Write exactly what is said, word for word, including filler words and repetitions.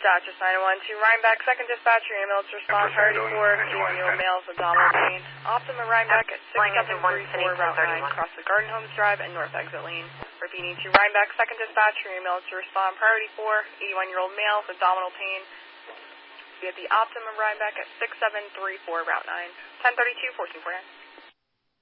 Dodgers nine one two, Rhinebeck, second dispatch, your ambulance response, priority four, eighty-one-year-old males, abdominal pain. Optima Rhinebeck at six seven three four, Route nine, across the Garden Homes Drive and North Exit Lane. Repeating to Rhinebeck, second dispatch, your ambulance to respond, priority four, eighty-one-year-old male with abdominal pain. Be at the Optima Rhinebeck at six seven three four, Route nine, ten thirty-two, fourteen four nine.